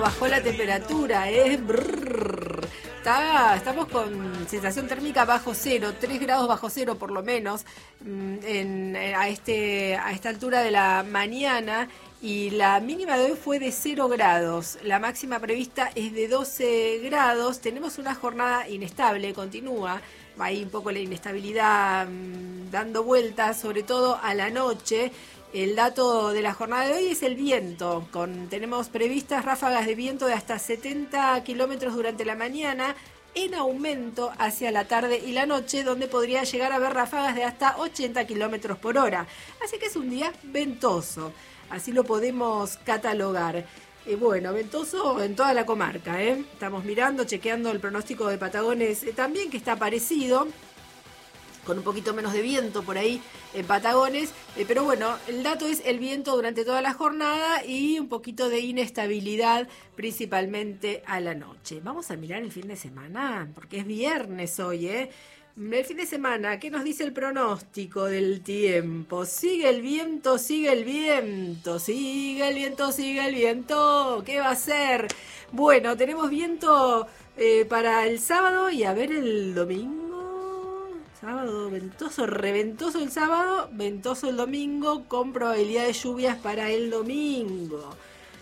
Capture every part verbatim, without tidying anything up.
bajó la temperatura, ¿eh? Brrr. Está, estamos con sensación térmica bajo cero, tres grados bajo cero por lo menos, en, a, este, a esta altura de la mañana, y la mínima de hoy fue de cero grados, la máxima prevista es de doce grados, tenemos una jornada inestable, continúa, ahí un poco la inestabilidad mmm, dando vueltas, sobre todo a la noche. El dato de la jornada de hoy es el viento. Con, tenemos previstas ráfagas de viento de hasta setenta kilómetros durante la mañana, en aumento hacia la tarde y la noche, donde podría llegar a haber ráfagas de hasta ochenta kilómetros por hora. Así que es un día ventoso, así lo podemos catalogar. Eh, bueno, ventoso en toda la comarca, ¿eh? Estamos mirando, chequeando el pronóstico de Patagones eh, también, que está parecido, con un poquito menos de viento por ahí en Patagones, eh, pero bueno, el dato es el viento durante toda la jornada y un poquito de inestabilidad, principalmente a la noche. Vamos a mirar el fin de semana, porque es viernes hoy, ¿eh? El fin de semana, ¿qué nos dice el pronóstico del tiempo? Sigue el viento, sigue el viento, sigue el viento, sigue el viento. ¿Qué va a ser? Bueno, tenemos viento eh, para el sábado y a ver el domingo. Sábado ventoso, reventoso el sábado, ventoso el domingo, con probabilidad de lluvias para el domingo.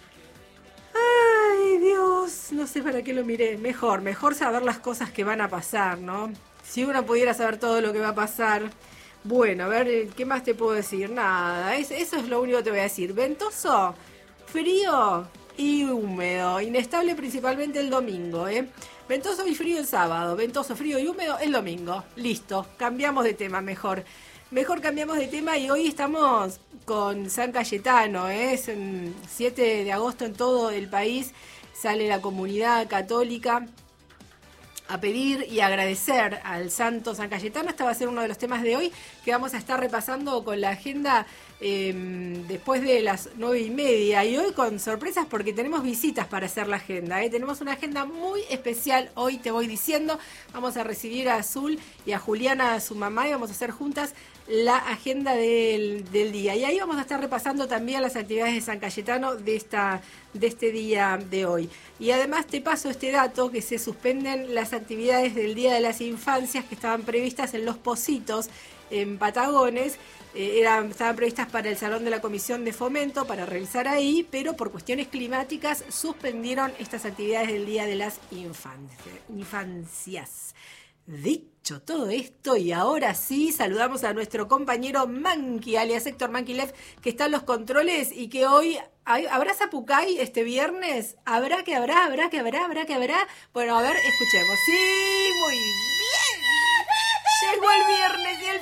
Ay, Dios, no sé para qué lo miré. Mejor, mejor saber las cosas que van a pasar, ¿no? Si uno pudiera saber todo lo que va a pasar. Bueno, a ver, ¿qué más te puedo decir? Nada, es, eso es lo único que te voy a decir. Ventoso, frío y húmedo, inestable principalmente el domingo, ¿eh? Ventoso y frío el sábado, ventoso, frío y húmedo el domingo. Listo, cambiamos de tema mejor. Mejor cambiamos de tema y hoy estamos con San Cayetano, ¿eh? Es el siete de agosto en todo el país, sale la comunidad católica a pedir y agradecer al santo San Cayetano. Este va a ser uno de los temas de hoy que vamos a estar repasando con la agenda eh, después de las nueve y media, y hoy con sorpresas porque tenemos visitas para hacer la agenda, ¿eh? Tenemos una agenda muy especial hoy, te voy diciendo. Vamos a recibir a Azul y a Juliana, su mamá, y vamos a hacer juntas la agenda del, del día, y ahí vamos a estar repasando también las actividades de San Cayetano de esta de este día de hoy. Y además te paso este dato, que se suspenden las actividades del Día de las Infancias que estaban previstas en Los Pocitos, en Patagones. Eh, eran, estaban previstas para el Salón de la Comisión de Fomento, para realizar ahí, pero por cuestiones climáticas suspendieron estas actividades del Día de las Infancias. infancias. Dicho todo esto, y ahora sí, saludamos a nuestro compañero Manqui, alias Héctor Manquilev, que está en los controles y que hoy... ¿Habrá Zapucay este viernes? ¿Habrá que habrá? ¿Habrá que habrá? ¿Habrá que habrá? Bueno, a ver, escuchemos. Sí, muy bien.